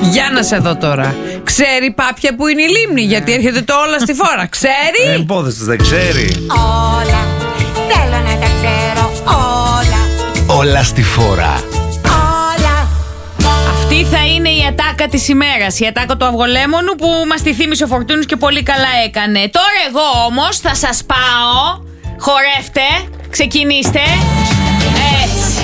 Για να σε δω τώρα. Ξέρει Πάπια που είναι η λίμνη? Γιατί έρχεται το όλα στη φόρα. Ξέρει? Εμπόδιστες, δεν ξέρει. Όλα, θέλω να τα ξέρω όλα. Όλα στη φόρα. Όλα. Αυτή θα είναι η ατάκα της ημέρας. Η ατάκα του αυγολέμονου που μας τη θύμισε ο Φορτούνης και πολύ καλά έκανε. Τώρα εγώ όμως θα σας πάω. Χορεύτε, ξεκινήστε. Έτσι.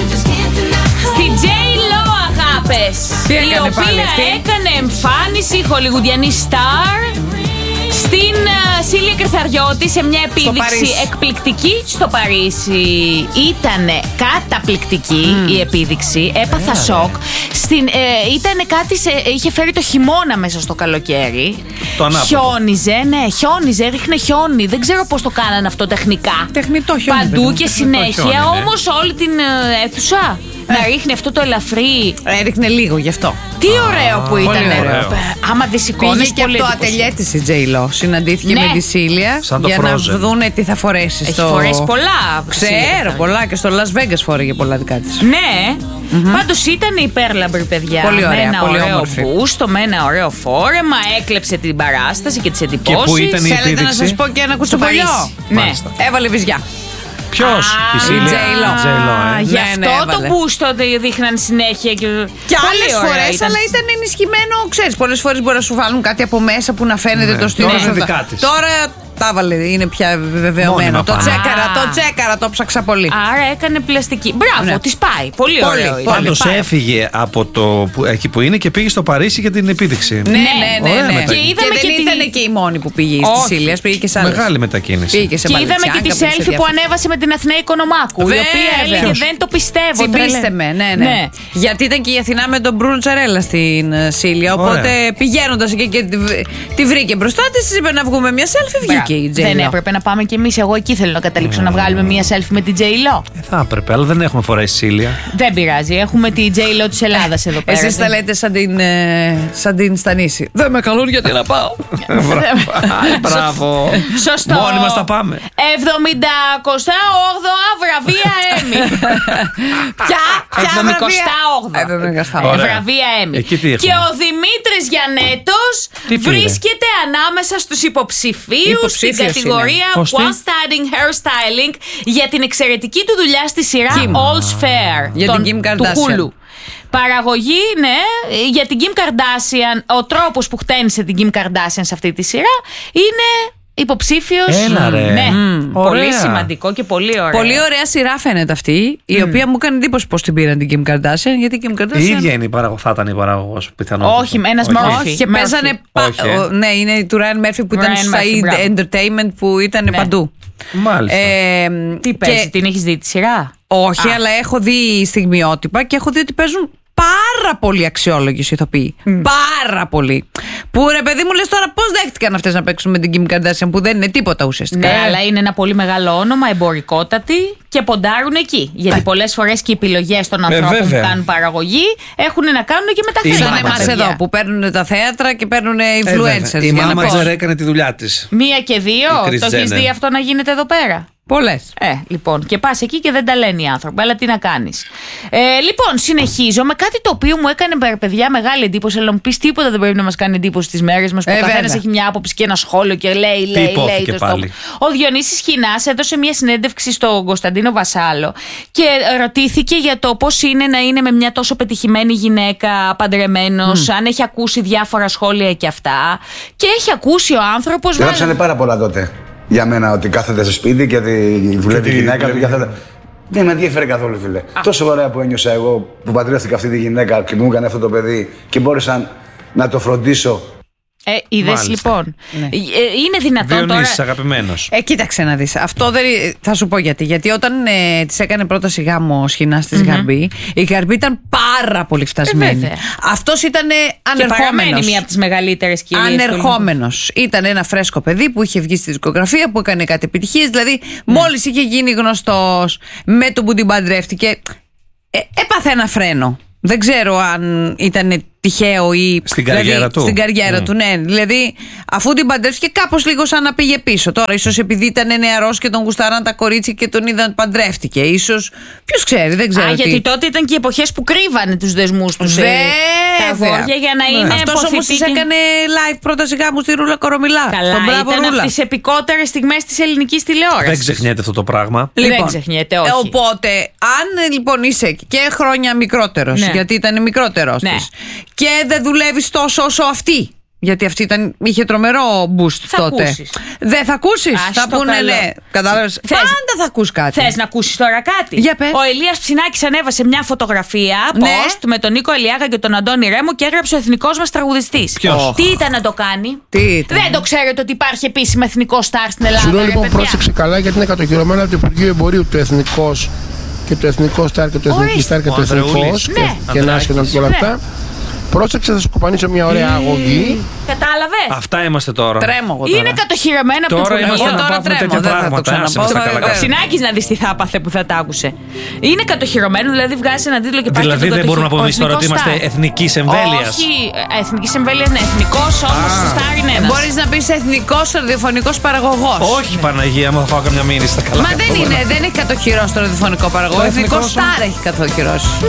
Στη J-Lo, αγάπες. Τι η έκανε οποία πάλι αυτή? έκανε εμφάνιση χολιγουδιανή στάρ στην Σίλια Κρυθαριώτη σε μια επίδειξη Παρίσι. εκπληκτική στο Παρίσι. Ήτανε καταπληκτική η επίδειξη. Έπαθα σοκ. Ήτανε κάτι είχε φέρει το χειμώνα μέσα στο καλοκαίρι. Το ανάποδο. Χιόνιζε, ρίχνε χιόνι. Δεν ξέρω πώς το κάνανε αυτό τεχνικά. Τεχνητό χιόνι. Παντού παιδί. και χιόνι, συνέχεια, ναι. όμως όλη την αίθουσα να ρίχνει αυτό το ελαφρύ. Έριχνε λίγο γι' αυτό. Τι ωραίο που πολύ ήταν. ωραίο. Άμα δεν σηκώνεις, Πήγε και πολύ από το εντυπωσιακό. ατελιέ της η J-Lo. Συναντήθηκε Ναι. με τη Σίλια Σαν το για να Frozen. δούνε τι θα φορέσει. Έχει φορέσει πολλά. Ξέρω πολλά, και στο Las Vegas φόρεγε πολλά δικά της. Ναι. Πάντως ήταν υπέρλαμπρη, παιδιά. Πολύ ωραία, με ένα πολύ ωραίο όμορφη. μπούστο, με ένα ωραίο φόρεμα. Έκλεψε την παράσταση και τις εντυπώσεις. πού ήταν η Θέλετε να επίδειξη? σας πω και ένα κουτσομπολιό? Παρίσι. Ναι. Μάλιστα. Έβαλε βυζιά. Ποιος? Η Σίλια. J-Lo. Γι' Ναι, αυτό ναι, το έβαλε. μπούστο το δείχναν συνέχεια. Και άλλες φορές, αλλά ήταν ενισχυμένο, ξέρεις. Πολλές φορές μπορεί να σου βάλουν κάτι από μέσα που να φαίνεται το στυλ. τώρα είναι δικά της. Τώρα τα έβαλε, είναι πια βεβαιωμένο. Μόνιμα Το πάνε. τσέκαρα, το ψάξα πολύ. Άρα έκανε πλαστική. Μπράβο, Ναι. της πάει. Πολύ ωραίο. ήταν. Πάντως Πάρα έφυγε από εκεί που είναι και πήγε στο Παρίσι για την επίδειξη. Ναι. Ωραία Και μετακίνηση. είδαμε δεν και ήταν και η μόνη που πήγε στη Όχι. Σίλια, πήγε και σε άλλες. Μεγάλη μετακίνηση. Πήγε σε Και είδαμε και τη Balenciaga, selfie που ανέβασε με την Αθηναία Οικονομάκου. Η Βέβαια. οποία έλεγε Ποιος? δεν το πιστεύω. Τσιμπήστε με, ναι. Γιατί ήταν και η Αθηνά με τον Μπρούνο Τσαρέλα στην Σίλια. Οπότε Ωραία. πηγαίνοντας εκεί και τη βρήκε μπροστά της, είπε να βγούμε μια selfie, βγήκε η J-Lo. Δεν έπρεπε να πάμε κι εμείς. Εγώ εκεί θέλω να καταλήξω να βγάλουμε μία selfie με την J-Lo. Θα έπρεπε, αλλά δεν έχουμε φορέσει Σίλια. Δεν πειράζει. Έχουμε τη J-Lo της Ελλάδας εδώ πέρα. Εσείς τα λέτε σαν την Στανίση. Δεν με καλούν γιατί να πάω. Μπράβο. Σωστό. Μόνοι μας τα πάμε. 78 βραβεία Emmy. Ποια 78 Ωραία. βραβεία Emmy. Εκεί τι έχουμε? Και ο Δημήτρης Γιαννέτος Τι πήρε? βρίσκεται ανάμεσα στους υποψηφίους στην Υποψήφιος κατηγορία είναι. Ως τι? One Studying Hairstyling για την εξαιρετική του δουλειά στη σειρά Kim. All's Fair Για την Kim του Kardashian. Hulu. Παραγωγή, ναι, για την Kim Kardashian. Ο τρόπος που χτένισε την Kim Kardashian σε αυτή τη σειρά είναι υποψήφιος. Έλα, ρε. Ναι, Ωραία. πολύ σημαντικό και πολύ ωραίο. Πολύ ωραία σειρά φαίνεται αυτή, η οποία μου έκανε εντύπωση πώς την πήραν την Kim Kardashian. Γιατί η Kim Kardashian. Η ίδια είναι θα ήταν η παραγωγός πιθανότατα. Όχι, ένας Όχι. Murphy. Όχι, και Murphy. παίζανε. Όχι, Ναι, είναι του Ryan Murphy που ήταν Ryan στο Murphy, Said μπράβο. Entertainment που ήταν Ναι. παντού. Μάλιστα. Τι παίζει, την έχεις δει τη σειρά? Όχι, αλλά έχω δει στιγμιότυπα και έχω δει ότι παίζουν πάρα πολύ αξιόλογοι ηθοποιοί. Πάρα πολύ. Που ρε παιδί μου, λες τώρα πώς δέχτηκαν αυτές να παίξουν με την Kim Kardashian που δεν είναι τίποτα ουσιαστικά. Ναι, αλλά είναι ένα πολύ μεγάλο όνομα, εμπορικότατη και ποντάρουν εκεί. Γιατί πολλές φορές και οι επιλογές των ανθρώπων που βέβαια. κάνουν παραγωγή έχουν να κάνουν και με τα Η Σαν θέματα. εμάς παιδιά. εδώ που παίρνουν τα θέατρα και παίρνουν Βέβαια. influencers. Η για να μάνατζερ παίζουν. έκανε τη δουλειά της. Μία και δύο, Η Kris το έχεις Jenner. δει αυτό να γίνεται εδώ πέρα? Πολλές. Λοιπόν, και πας εκεί και δεν τα λένε οι άνθρωποι, αλλά τι να κάνεις. Λοιπόν, συνεχίζω με κάτι το οποίο μου έκανε, παιδιά, μεγάλη εντύπωση. Αλλά μου πεις τίποτα δεν πρέπει να μας κάνει εντύπωση στις μέρες μας που ο καθένας βέβαια. έχει μια άποψη και ένα σχόλιο και λέει. υπόθηκε το πάλι? Ο Διονύσης Χινάς έδωσε μια συνέντευξη στον Κωνσταντίνο Βασάλο και ρωτήθηκε για το πώς είναι να είναι με μια τόσο πετυχημένη γυναίκα, παντρεμένος, αν έχει ακούσει διάφορα σχόλια και αυτά. Και έχει ακούσει ο άνθρωπος. Γράψανε πάρα πολλά τότε για μένα ότι κάθεται στο σπίτι και ότι δουλεύει η γυναίκα του. Δεν με ενδιαφέρει καθόλου, φίλε. Τόσο ωραία που ένιωσα εγώ που παντρεύτηκα αυτή τη γυναίκα και μου έκανε αυτό το παιδί και μπόρεσα να το φροντίσω. Είδες Μάλιστα. λοιπόν. Είναι δυνατόν Διονύσης, τώρα. αγαπημένος. Κοίταξε να δεις. Αυτό δεν. Θα σου πω γιατί. Γιατί όταν της έκανε πρόταση γάμο ο Σχοινάς της Γαρμπή, η Γαρμπή ήταν πάρα πολύ φτασμένη. βέβαια. Αυτός ήταν Και παραμένει ανερχόμενος. μία από τις μεγαλύτερες κυρίες. Ανερχόμενος. Ήταν ένα φρέσκο παιδί που είχε βγει στη δισκογραφία, που έκανε κάτι επιτυχίες. Δηλαδή, μόλις είχε γίνει γνωστός με τον που την παντρεύτηκε, έπαθε ένα φρένο. Δεν ξέρω αν ήταν τυχαίο ή. Στην καριέρα του. Στην καριέρα του, ναι. Δηλαδή, αφού την παντρεύτηκε, κάπως λίγο σαν να πήγε πίσω. Τώρα, ίσως επειδή ήταν νεαρός και τον γουστάραν τα κορίτσια και τον είδαν παντρεύτηκε. Ίσως. Ποιος ξέρει, δεν ξέρω. Γιατί τότε ήταν και οι εποχές που κρύβανε τους δεσμούς τους. Βέβαια. αγόρια για να είναι Αυτός όμως αποθητή της και- έκανε live πρόταση γάμου στη Ρούλα Κορομιλά. Καλά, Στον Μπράβο ήταν Ρούλα. από τις επικότερες στιγμές της ελληνικής τηλεόρασης. Δεν ξεχνιέται αυτό το πράγμα. Δεν ξεχνιέται, όχι. Οπότε, αν λοιπόν είσαι και χρόνια μικρότερος, Ναι. γιατί ήταν μικρότερος Ναι. της, και δεν δουλεύεις τόσο όσο αυτή. Γιατί αυτή είχε τρομερό boost Θα τότε. ακούσεις. Δεν θα ακούσεις. Ας Θα το πούνε καλό. ναι. Κατάλαβες. Θες- Πάντα θα ακούς κάτι. Θες να ακούσεις τώρα κάτι? Για πες. Ο Ηλίας Ψινάκης ανέβασε μια φωτογραφία Ναι. post με τον Νίκο Ελιάγα και τον Αντώνη Ρέμο και έγραψε ο εθνικός μας τραγουδιστής. Ποιος? Τι ήταν να το κάνει? Τι ήταν? Δεν το ξέρετε ότι υπάρχει επίσημα εθνικό στάρ στην Ελλάδα. Σου λέω ρε λοιπόν παιδιά. πρόσεξε καλά γιατί είναι κατοχυρωμένο από το Υπουργείο Εμπορίου του Εθνικός και το Εθνικό Στάρ και το Εθνική Ορίστε. Στάρ και Ο το Εθνικός Ανδρεούλης. και, Ναι. και National και όλα Ναι. αυτά. Πρόσεξε, θα σου κοπανίσω μια ωραία αγωγή. Κατάλαβες? Αυτά είμαστε τώρα. Τρέμω εγώ τώρα. Είναι κατοχυρωμένο από τον Τώρα είμαστε Εγώ να τώρα πάθουμε τρέμω, τέτοια δεν θα το πράγματα. ξαναπώ. Άσε με στα καλά Ο Ο καλά. Ψινάκης να δεις τι θα έπαθε που θα τ' άκουσε. Είναι κατοχυρωμένο, δηλαδή βγάζει έναν τίτλο και πάει. Δηλαδή δεν μπορούμε να πούμε εμείς τώρα ότι είμαστε εθνικής εμβέλειας. Όχι, εθνικής εμβέλειας, ναι, εθνικός όμως στάρ είναι ένας. Μπορείς να πεις εθνικός ραδιοφωνικός παραγωγός. Όχι Παναγία, μου θα φάω καμιά μήνυση στα καλά. Μα δεν έχει κατοχυρώσει το ραδιοφωνικό παραγωγό. Το Εθνικό εθνικό Στάρ έχει κατοχυρώσει.